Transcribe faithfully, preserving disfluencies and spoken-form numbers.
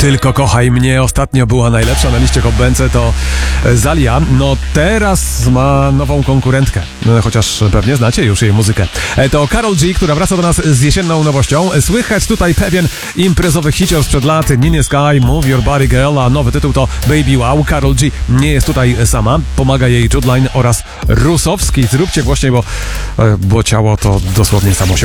Tylko kochaj mnie ostatnio była najlepsza na liście Hot Bence, to Zalia. No teraz ma nową konkurentkę, chociaż pewnie znacie już jej muzykę. To Karol G, która wraca do nas z jesienną nowością. Słychać tutaj pewien imprezowy hicior sprzed lat, Ninja Sky, Move Your Body Girl, a nowy tytuł to Baby Wow. Karol G nie jest tutaj sama, pomaga jej Judline oraz Rusowski. Zróbcie głośniej, bo, bo ciało to dosłownie samo się